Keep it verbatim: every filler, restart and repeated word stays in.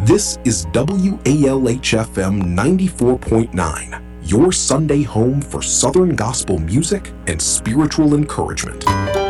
This is W A L H F M ninety-four point nine, your Sunday home for Southern gospel music and spiritual encouragement.